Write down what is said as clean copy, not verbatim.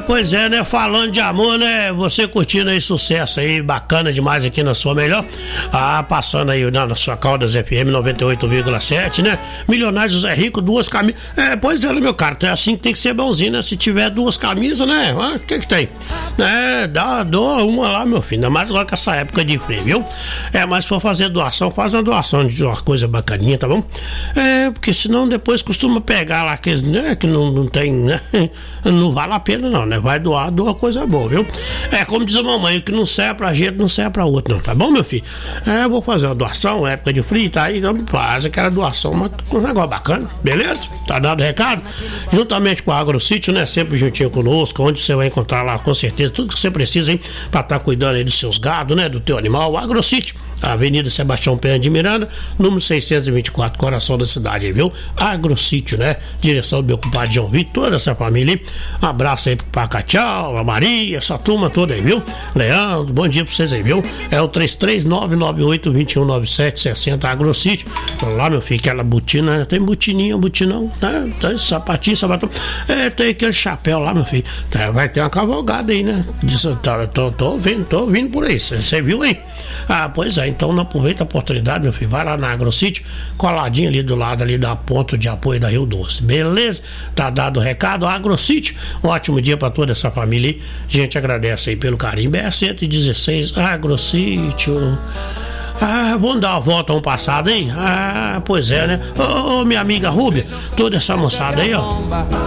Pois é, né? Falando de amor, né? Você curtindo aí sucesso aí, bacana demais aqui na sua melhor. Passando aí na sua Caldas FM 98,7, né? Milionário José Rico, 2 camisas. Pois é, meu cara, é assim que tem que ser bonzinho, né? Se tiver 2 camisas, né? O que tem? Doa uma lá, meu filho. Ainda mais agora com essa época de frio, viu? Mas se for fazer doação, faz uma doação de uma coisa bacaninha, tá bom? Porque senão depois costuma pegar lá que não tem, né? Não vale a pena não, né? Vai doa coisa boa, viu? Como diz a mamãe, o que não serve pra gente não serve pra outro, não, tá bom, meu filho? Eu vou fazer uma doação, época de frio, tá aí, então faz aquela doação, um negócio bacana, beleza? Tá dado o recado? Juntamente com a AgroSítio, né? Sempre juntinho conosco, onde você vai encontrar lá, com certeza, tudo que você precisa, hein? Pra estar cuidando aí dos seus gados, né? Do teu animal, o AgroSítio, Avenida Sebastião Pena de Miranda, número 624, coração da cidade, viu? AgroSítio, né? Direção do meu compadre João Vitor, toda essa família. Um abraço aí pro Pacatial, a Maria, essa turma toda aí, viu? Leandro, bom dia pra vocês aí, viu? É o 33998-219760 AgroSítio. Lá, meu filho, aquela botina, tem botininha, botinão, né? Tem sapatinho, sapatão. Tem aquele chapéu lá, meu filho. Vai ter uma cavalgada aí, né? Tô ouvindo por aí. Você viu aí? Pois é, então não aproveita a oportunidade, meu filho. Vai lá na AgroSítio, coladinho ali do lado ali da ponto de apoio da Rio Doce. Beleza? Tá dado o recado. AgroSítio, um ótimo dia pra toda essa família aí. A gente agradece aí pelo carinho. BR-116, AgroSítio. Vamos dar uma volta a um passado aí? Pois é, né? Ô, minha amiga Rúbia, toda essa moçada aí, ó.